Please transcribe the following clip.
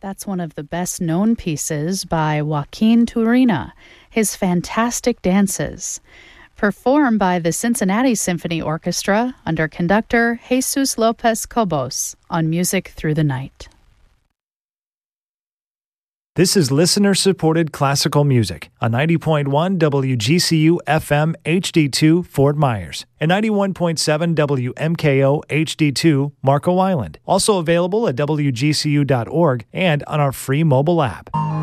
That's one of the best-known pieces by Joaquin Turina, his fantastic dances, performed by the Cincinnati Symphony Orchestra under conductor Jesus Lopez Cobos on Music Through the Night. This is listener-supported classical music on 90.1 WGCU FM HD2 Fort Myers and 91.7 WMKO HD2 Marco Island. Also available at WGCU.org and on our free mobile app.